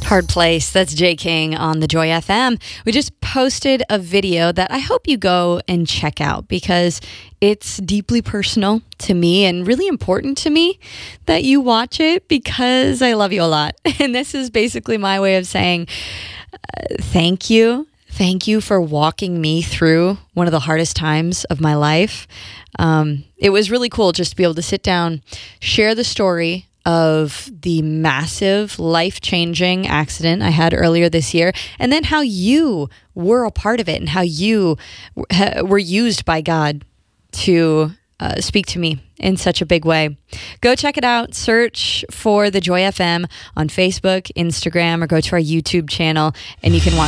Hard Place. That's Jay King on the Joy FM. We just posted a video that I hope you go and check out because it's deeply personal to me and really important to me that you watch it because I love you a lot. And this is basically my way of saying thank you. Thank you for walking me through one of the hardest times of my life. It was really cool just to be able to sit down, share the story of the massive life-changing accident I had earlier this year, and then how you were a part of it and how you were used by God to speak to me in such a big way. Go check it out. Search for The Joy FM on Facebook, Instagram, or go to our YouTube channel, and you can watch